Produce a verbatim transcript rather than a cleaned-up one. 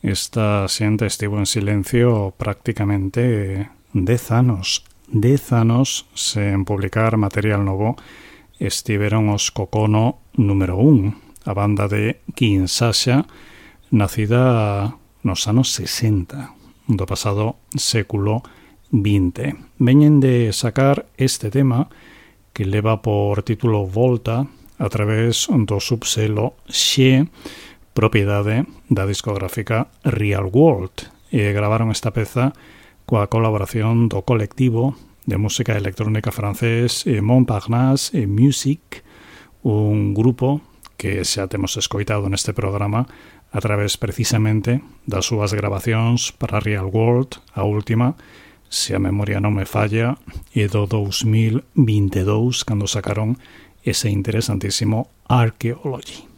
esta xente estivo en silencio prácticamente dez anos. Dez anos sen publicar material novo estiveron os Kokono número un, a banda de Kinshasa, nacida nos anos sesenta do pasado século vinte. Veñen de sacar este tema que leva por título Volta a través do subselo Xe, propiedade da discográfica Real World, e gravaron esta peza coa colaboración do colectivo de música electrónica francés Montparnasse Music, un grupo que xa temos escoitado neste programa a través precisamente das súas grabacións para Real World, a última, se a memoria non me falla, e do dous mil vinte e dous, cando sacaron ese interesantísimo Archaeology.